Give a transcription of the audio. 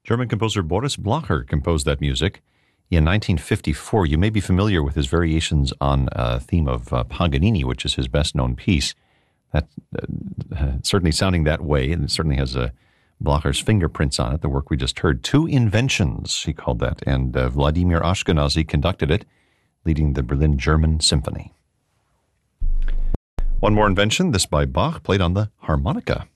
German composer Boris Blacher composed that music in 1954. You may be familiar with his variations on a theme of Paganini, which is his best-known piece. That certainly sounding that way, and it certainly has Blacher's fingerprints on it, the work we just heard. Two Inventions, he called that, and Vladimir Ashkenazy conducted it, leading the Berlin German Symphony. One more invention, this by Bach, played on the harmonica.